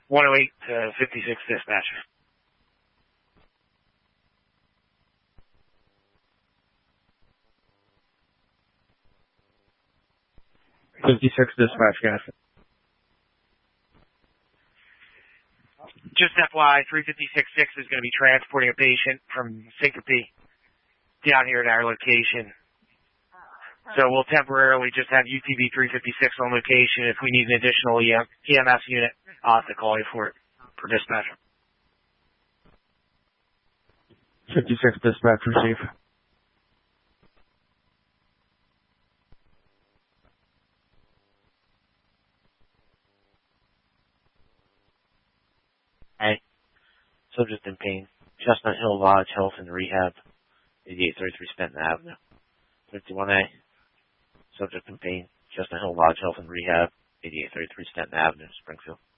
108 to 56 dispatch. 56 dispatch, guys. Just FYI, 356-6 is going to be transporting a patient from Syncope down here at our location. So we'll temporarily just have UTV 356 on location. If we need an additional EMS unit, I'll have to call you for it, for dispatch. 56 dispatch, receive. Hey, subject in pain. Chestnut Hill Lodge Health and Rehab, 8833 Stanton Avenue. 51A, subject in pain. Chestnut Hill Lodge Health and Rehab, 8833 Stanton Avenue, Springfield.